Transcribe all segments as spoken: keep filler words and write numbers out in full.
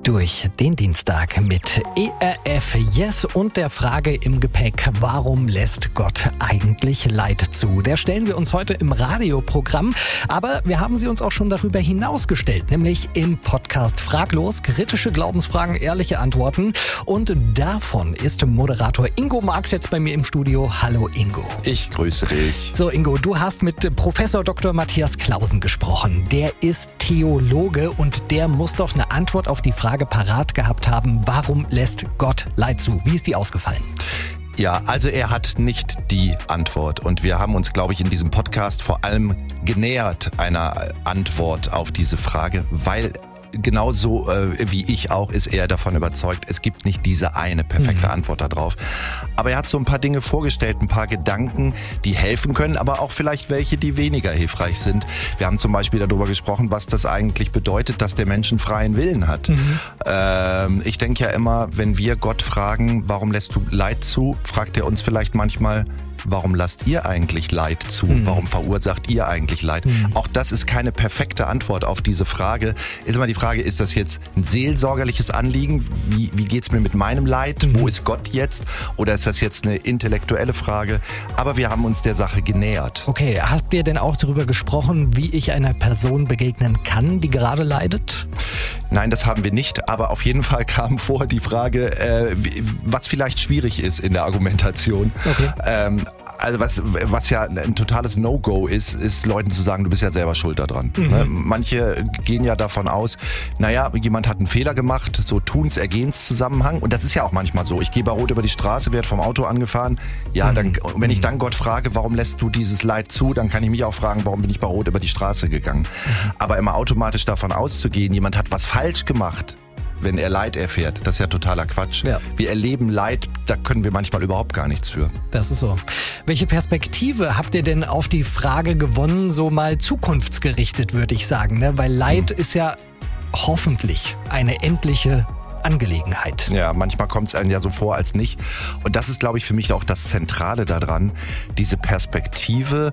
durch den Dienstag mit E R F Yes und der Frage im Gepäck, warum lässt Gott eigentlich Leid zu? Der stellen wir uns heute im Radioprogramm, aber wir haben sie uns auch schon darüber hinaus gestellt, nämlich im Podcast Fraglos, kritische Glaubensfragen, ehrliche Antworten, und davon ist Moderator Ingo Marx jetzt bei mir im Studio. Hallo Ingo. Ich grüße dich. So Ingo, du hast mit Professor Doktor Matthias Clausen gesprochen. Der ist Theologe und der muss doch eine Antwort auf die Frage parat gehabt haben, warum lässt Gott Leid zu? Wie ist die ausgefallen? Ja, also er hat nicht die Antwort und wir haben uns, glaube ich, in diesem Podcast vor allem genähert einer Antwort auf diese Frage, weil genauso äh, wie ich auch ist er davon überzeugt, es gibt nicht diese eine perfekte mhm. Antwort darauf. Aber er hat so ein paar Dinge vorgestellt, ein paar Gedanken, die helfen können, aber auch vielleicht welche, die weniger hilfreich sind. Wir haben zum Beispiel darüber gesprochen, was das eigentlich bedeutet, dass der Mensch einen freien Willen hat. Mhm. Ähm, ich denke ja immer, wenn wir Gott fragen, warum lässt du Leid zu, fragt er uns vielleicht manchmal, warum lasst ihr eigentlich Leid zu? Mhm. Warum verursacht ihr eigentlich Leid? Mhm. Auch das ist keine perfekte Antwort auf diese Frage. Ist immer die Frage, ist das jetzt ein seelsorgerliches Anliegen? Wie, wie geht's mir mit meinem Leid? Mhm. Wo ist Gott jetzt? Oder ist das jetzt eine intellektuelle Frage? Aber wir haben uns der Sache genähert. Okay, hast ihr denn auch darüber gesprochen, wie ich einer Person begegnen kann, die gerade leidet? Nein, das haben wir nicht. Aber auf jeden Fall kam vor die Frage, äh, was vielleicht schwierig ist in der Argumentation. Okay. Ähm, Also was, was ja ein totales No-Go ist, ist Leuten zu sagen, du bist ja selber schuld daran. Mhm. Manche gehen ja davon aus, naja, jemand hat einen Fehler gemacht, so Tuns-Ergehens-Zusammenhang. Und das ist ja auch manchmal so. Ich gehe bei Rot über die Straße, werde vom Auto angefahren. Ja, mhm. dann, wenn ich dann Gott frage, warum lässt du dieses Leid zu, dann kann ich mich auch fragen, warum bin ich bei Rot über die Straße gegangen. Mhm. Aber immer automatisch davon auszugehen, jemand hat was falsch gemacht, wenn er Leid erfährt. Das ist ja totaler Quatsch. Ja. Wir erleben Leid, da können wir manchmal überhaupt gar nichts für. Das ist so. Welche Perspektive habt ihr denn auf die Frage gewonnen, so mal zukunftsgerichtet, würde ich sagen? Ne? Weil Leid hm. ist ja hoffentlich eine endliche Angelegenheit. Ja, manchmal kommt es einem ja so vor als nicht. Und das ist, glaube ich, für mich auch das Zentrale daran, diese Perspektive.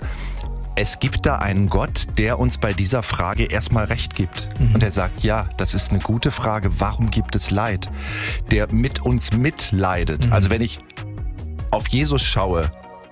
Es gibt da einen Gott, der uns bei dieser Frage erstmal recht gibt. Mhm. Und er sagt, ja, das ist eine gute Frage, warum gibt es Leid? Der mit uns mitleidet. Mhm. Also wenn ich auf Jesus schaue,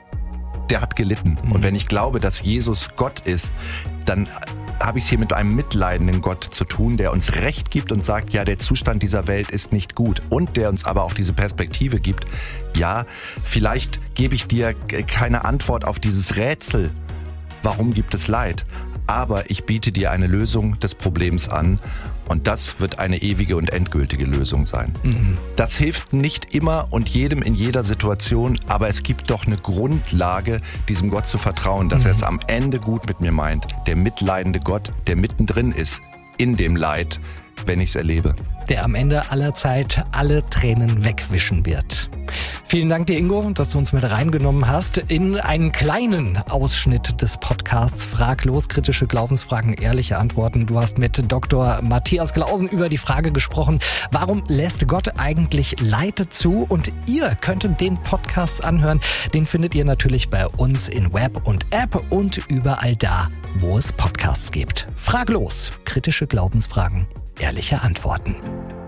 der hat gelitten. Mhm. Und wenn ich glaube, dass Jesus Gott ist, dann habe ich es hier mit einem mitleidenden Gott zu tun, der uns Recht gibt und sagt, ja, der Zustand dieser Welt ist nicht gut. Und der uns aber auch diese Perspektive gibt, ja, vielleicht gebe ich dir keine Antwort auf dieses Rätsel, warum gibt es Leid? Aber ich biete dir eine Lösung des Problems an und das wird eine ewige und endgültige Lösung sein. Mhm. Das hilft nicht immer und jedem in jeder Situation, aber es gibt doch eine Grundlage, diesem Gott zu vertrauen, dass mhm. er es am Ende gut mit mir meint. Der mitleidende Gott, der mittendrin ist in dem Leid, wenn ich es erlebe. Der am Ende aller Zeit alle Tränen wegwischen wird. Vielen Dank dir, Ingo, dass du uns mit reingenommen hast in einen kleinen Ausschnitt des Podcasts Fraglos, kritische Glaubensfragen, ehrliche Antworten. Du hast mit Doktor Matthias Clausen über die Frage gesprochen, warum lässt Gott eigentlich Leid zu? Und ihr könnt den Podcast anhören. Den findet ihr natürlich bei uns in Web und App und überall da, wo es Podcasts gibt. Fraglos, kritische Glaubensfragen, ehrliche Antworten.